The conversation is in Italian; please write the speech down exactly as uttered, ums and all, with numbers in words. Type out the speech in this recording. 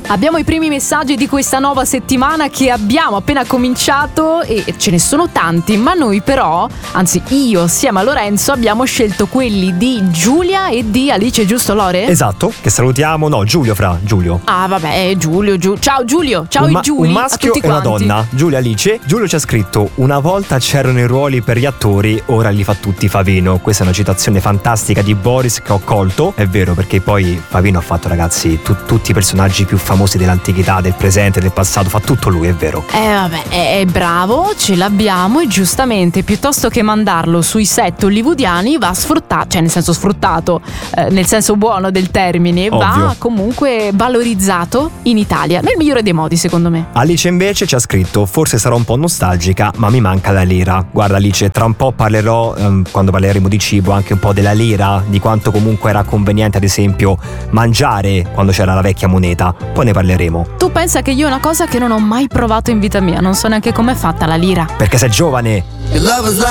Abbiamo i primi messaggi di questa nuova settimana che abbiamo appena cominciato e ce ne sono tanti, ma noi però, anzi io assieme a Lorenzo abbiamo scelto quelli di Giulia e di Alice, giusto Lore? Esatto, che salutiamo, no Giulio fra, Giulio. Ah vabbè, Giulio, Giulio. Ciao Giulio, ciao un i ma- Giuli, un maschio a tutti e una quanti. donna, Giulia Alice. Giulio ci ha scritto: una volta c'erano i ruoli per gli attori, ora li fa tutti Favino. Questa è una citazione fantastica di Boris che ho colto. È vero, perché poi Favino ha fatto, ragazzi, tu- tutti i personaggi più famosi dell'antichità, del presente, del passato, fa tutto lui, è vero. Eh vabbè, è, è bravo, ce l'abbiamo e giustamente piuttosto che mandarlo sui set hollywoodiani va sfruttato, cioè nel senso sfruttato, eh, nel senso buono del termine, Ovvio. va comunque valorizzato in Italia, nel migliore dei modi secondo me. Alice invece ci ha scritto: forse sarò un po' nostalgica, ma mi manca la lira. Guarda Alice, tra un po' parlerò, ehm, quando parleremo di cibo, anche un po' della lira, di quanto comunque era conveniente ad esempio mangiare quando c'era la vecchia moneta. Poi ne parleremo. Tu pensa che io è una cosa che non ho mai provato in vita mia, non so neanche com'è fatta la lira. Perché sei giovane. Your love is like